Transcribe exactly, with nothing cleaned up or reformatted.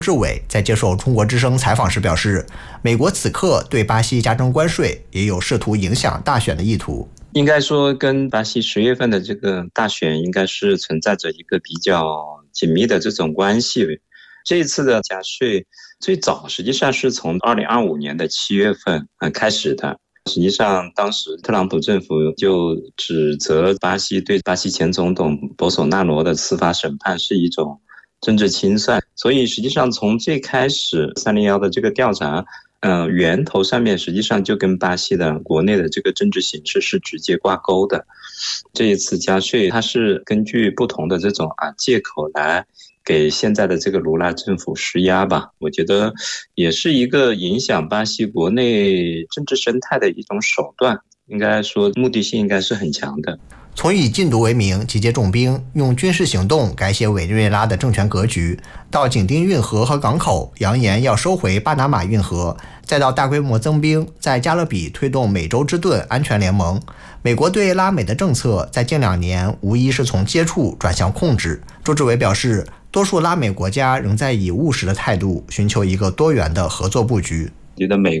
志伟在接受中国之声采访时表示，美国此刻对巴西加征关税，也有试图影响大选的意图。 应该说，跟巴西十月份的这个大选应该是存在着一个比较紧密的这种关系。这一次的加税最早实际上是从二零二五年的七月份开始的。实际上，当时特朗普政府就指责巴西对巴西前总统博索纳罗的司法审判是一种政治清算，所以实际上从最开始三零一的这个调查，呃，源头上面实际上就跟巴西的国内的这个政治形势是直接挂钩的。这一次加税，它是根据不同的这种啊借口来给现在的这个卢拉政府施压吧，我觉得也是一个影响巴西国内政治生态的一种手段，应该说目的性应该是很强的。 从以禁毒为名集结重兵，用军事行动改写委内瑞拉的政权格局，到紧盯运河和港口，扬言要收回巴拿马运河，再到大规模增兵，在加勒比推动美洲之盾安全联盟。美国对拉美的政策在近两年无疑是从接触转向控制。周志伟表示，多数拉美国家仍在以务实的态度寻求一个多元的合作布局。 觉得美